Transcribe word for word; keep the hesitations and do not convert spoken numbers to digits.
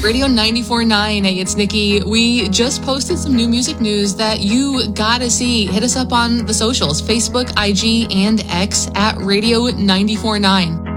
Radio ninety-four point nine. Hey, it's Nikki. We just posted some new music news that you gotta see. Hit us up on the socials, Facebook, I G, and X at Radio ninety-four point nine.